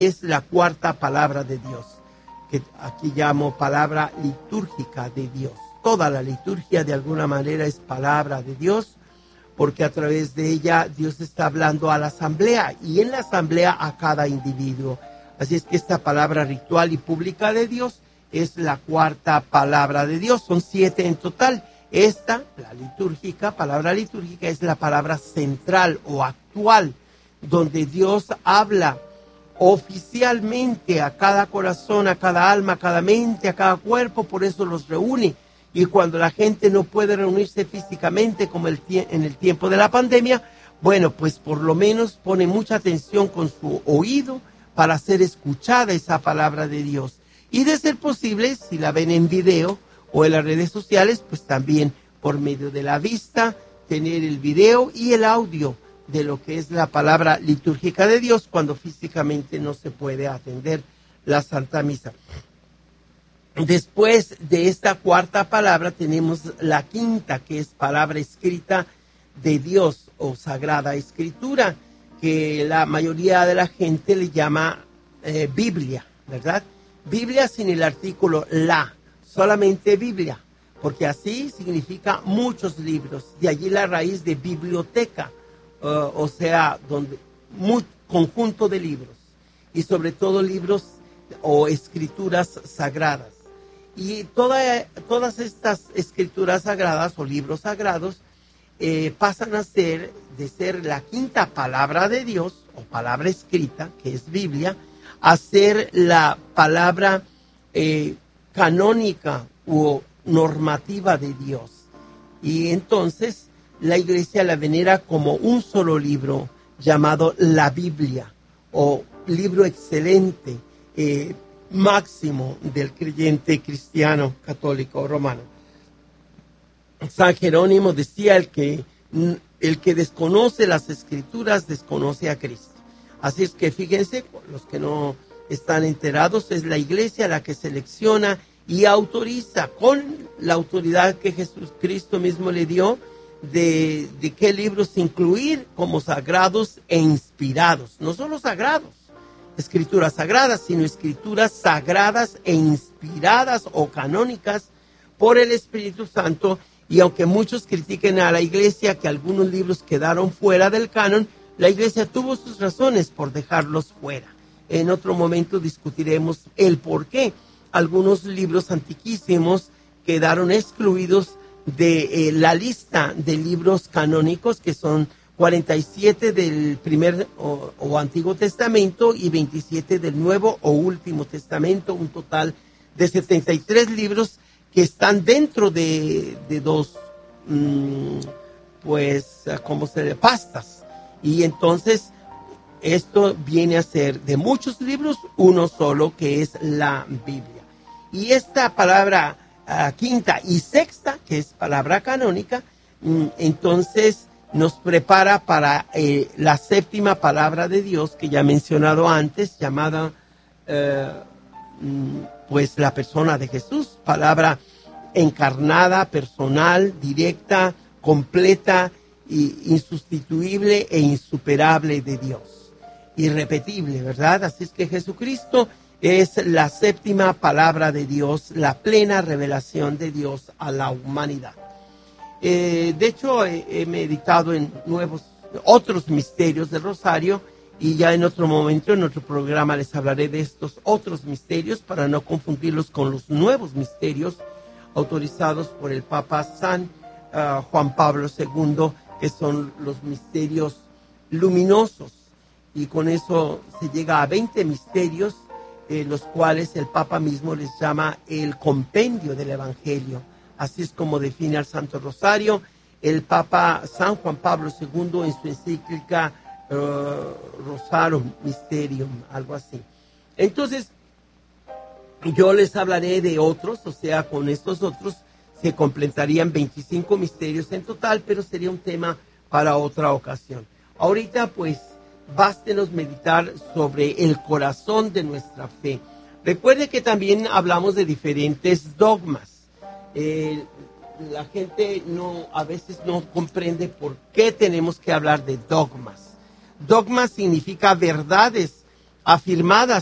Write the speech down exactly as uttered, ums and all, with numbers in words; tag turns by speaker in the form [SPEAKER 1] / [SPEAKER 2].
[SPEAKER 1] es la cuarta palabra de Dios, que aquí llamo palabra litúrgica de Dios. Toda la liturgia de alguna manera es palabra de Dios, porque a través de ella Dios está hablando a la asamblea y en la asamblea a cada individuo. Así es que esta palabra ritual y pública de Dios es la cuarta palabra de Dios. Son siete en total. Esta, la litúrgica, palabra litúrgica, es la palabra central o actual, donde Dios habla oficialmente a cada corazón, a cada alma, a cada mente, a cada cuerpo, por eso los reúne. Y cuando la gente no puede reunirse físicamente, como el tie- en el tiempo de la pandemia, bueno, pues por lo menos pone mucha atención con su oído para hacer escuchada esa palabra de Dios. Y de ser posible, si la ven en video o en las redes sociales, pues también por medio de la vista, tener el video y el audio de lo que es la palabra litúrgica de Dios cuando físicamente no se puede atender la Santa Misa. Después de esta cuarta palabra tenemos la quinta, que es palabra escrita de Dios o Sagrada Escritura, que la mayoría de la gente le llama eh, Biblia, ¿verdad? Biblia sin el artículo la, solamente Biblia, porque así significa muchos libros, de allí la raíz de biblioteca, uh, o sea, donde muy, conjunto de libros, y sobre todo libros o escrituras sagradas. Y toda, todas estas escrituras sagradas o libros sagrados eh, pasan a ser, de ser la quinta palabra de Dios, o palabra escrita, que es Biblia, a ser la palabra eh, canónica o normativa de Dios. Y entonces la Iglesia la venera como un solo libro llamado la Biblia, o libro excelente, eh, máximo del creyente cristiano, católico, romano. San Jerónimo decía, el que, el que desconoce las Escrituras, desconoce a Cristo. Así es que fíjense, los que no están enterados, es la Iglesia la que selecciona y autoriza, con la autoridad que Jesucristo mismo le dio, de, de qué libros incluir como sagrados e inspirados. No solo sagrados, escrituras sagradas, sino escrituras sagradas e inspiradas o canónicas por el Espíritu Santo. Y aunque muchos critiquen a la Iglesia que algunos libros quedaron fuera del canon, la Iglesia tuvo sus razones por dejarlos fuera. En otro momento discutiremos el por qué algunos libros antiquísimos quedaron excluidos de eh, la lista de libros canónicos, que son cuarenta y siete del primer o, o Antiguo Testamento y veintisiete del Nuevo o Último Testamento, un total de setenta y tres libros que están dentro de, de dos, mmm, pues, ¿cómo se llama? Pastas. Y entonces esto viene a ser de muchos libros, uno solo, que es la Biblia. Y esta palabra uh, quinta y sexta, que es palabra canónica, mmm, entonces nos prepara para eh, la séptima palabra de Dios que ya he mencionado antes, llamada eh, pues la persona de Jesús, palabra encarnada, personal, directa, completa, y insustituible e insuperable de Dios, irrepetible, ¿verdad? Así es que Jesucristo es la séptima palabra de Dios, la plena revelación de Dios a la humanidad. Eh, de hecho, he, he meditado en nuevos, otros misterios del Rosario, y ya en otro momento, en otro programa, les hablaré de estos otros misterios para no confundirlos con los nuevos misterios autorizados por el Papa San uh, Juan Pablo segundo, que son los misterios luminosos. Y con eso se llega a veinte misterios, eh, los cuales el Papa mismo les llama el compendio del Evangelio. Así es como define al Santo Rosario el Papa San Juan Pablo segundo en su encíclica uh, Rosarum Mysterium, algo así. Entonces, yo les hablaré de otros, o sea, con estos otros se completarían veinticinco misterios en total, pero sería un tema para otra ocasión. Ahorita, pues, bástenos meditar sobre el corazón de nuestra fe. Recuerde que también hablamos de diferentes dogmas. Eh, la gente no, a veces no comprende por qué tenemos que hablar de dogmas. Dogma significa verdades afirmada